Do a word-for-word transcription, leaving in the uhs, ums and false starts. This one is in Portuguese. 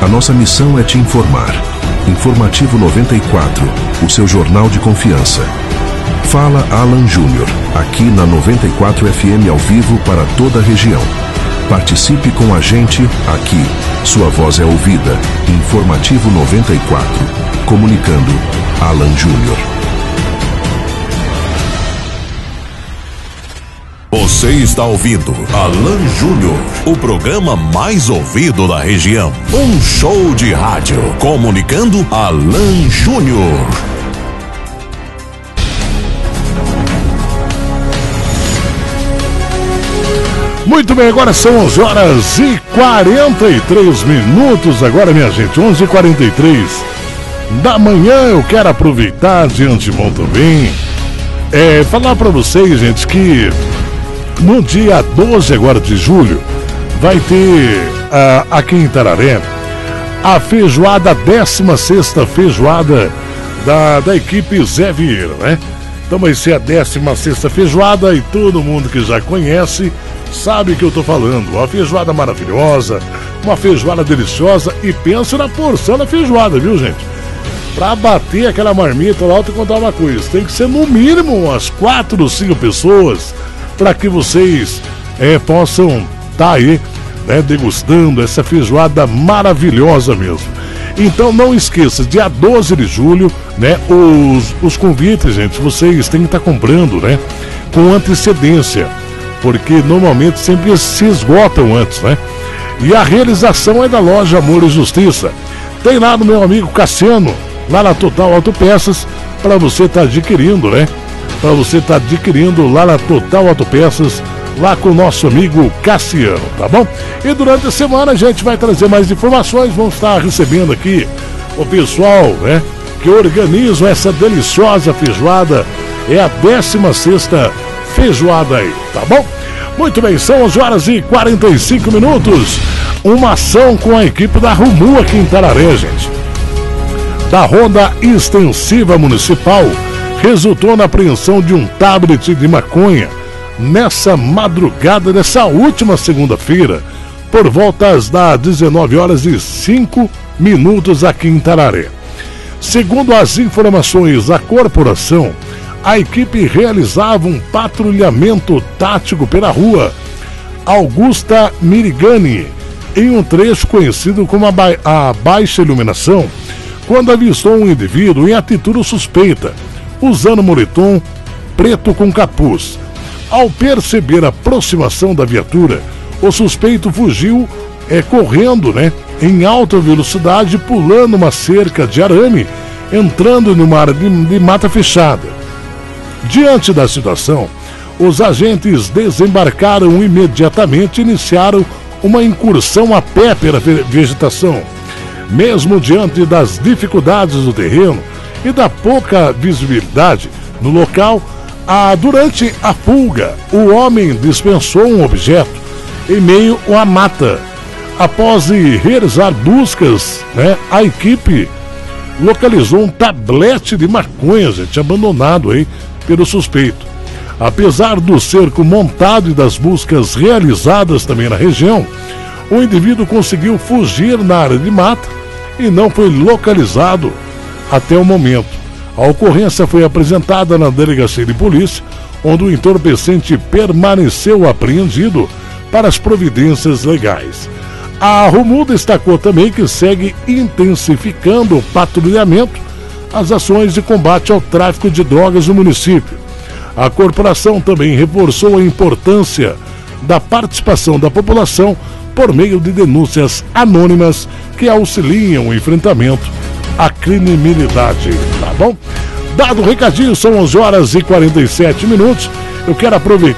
A nossa missão é te informar. Informativo noventa e quatro, o seu jornal de confiança. Fala Alan Júnior, aqui na noventa e quatro F M ao vivo para toda a região. Participe com a gente aqui. Sua voz é ouvida. Informativo noventa e quatro. Comunicando, Alan Júnior. Você está ouvindo Alan Júnior, o programa mais ouvido da região. Um show de rádio. Comunicando, Alan Júnior. Muito bem, agora são onze horas e quarenta e três minutos. Agora, minha gente, onze e quarenta e três da manhã. Eu quero aproveitar de antemão também é, falar para vocês, gente, que no dia doze agora de julho vai ter uh, aqui em Tararé a feijoada, a décima sexta feijoada da, da equipe Zé Vieira, né? Então vai ser a décima sexta feijoada e todo mundo que já conhece sabe o que eu tô falando. Uma feijoada maravilhosa, uma feijoada deliciosa, e pensa na porção da feijoada, viu, gente? Pra bater aquela marmita lá, eu vou te contar uma coisa, tem que ser no mínimo umas quatro ou cinco pessoas para que vocês é, possam estar tá aí, né, degustando essa feijoada maravilhosa mesmo. Então não esqueça, dia doze de julho, né, os, os convites, gente, vocês têm que estar tá comprando, né, com antecedência, porque normalmente sempre se esgotam antes, né? E a realização é da loja Amor e Justiça. Tem lá no meu amigo Cassiano, lá na Total Autopeças, para você estar tá adquirindo, né? Para você estar tá adquirindo lá na Total Autopeças, lá com o nosso amigo Cassiano, tá bom? E durante a semana a gente vai trazer mais informações, vamos estar recebendo aqui o pessoal, né, que organiza essa deliciosa feijoada. É a décima sexta feijoada aí, tá bom? Muito bem, são onze horas e quarenta e cinco minutos. Uma ação com a equipe da Rumu aqui em Tararé, gente. Da Ronda Extensiva Municipal, resultou na apreensão de um tablet de maconha nessa madrugada dessa última segunda-feira, por voltas das dezenove horas e cinco minutos aqui em Tararé. Segundo as informações da corporação, a equipe realizava um patrulhamento tático pela rua Augusta Mirigani, em um trecho conhecido como a, ba- a Baixa Iluminação, quando avistou um indivíduo em atitude suspeita, usando moletom preto com capuz. Ao perceber a aproximação da viatura, o suspeito fugiu é, correndo, né, em alta velocidade, pulando uma cerca de arame, entrando numa área de, de mata fechada. Diante da situação, os agentes desembarcaram imediatamente e iniciaram uma incursão a pé pela vegetação. Mesmo diante das dificuldades do terreno e da pouca visibilidade no local, a, durante a fuga, o homem dispensou um objeto em meio à mata. Após realizar buscas, né, a equipe localizou um tablete de maconha, gente, abandonado aí pelo suspeito. Apesar do cerco montado e das buscas realizadas também na região, o indivíduo conseguiu fugir na área de mata e não foi localizado até o momento. A ocorrência foi apresentada na delegacia de polícia, onde o entorpecente permaneceu apreendido para as providências legais. A Rumu destacou também que segue intensificando o patrulhamento, as ações de combate ao tráfico de drogas no município. A corporação também reforçou a importância da participação da população por meio de denúncias anônimas que auxiliam o enfrentamento à criminalidade, tá bom? Dado o recadinho, são onze horas e quarenta e sete minutos. Eu quero aproveitar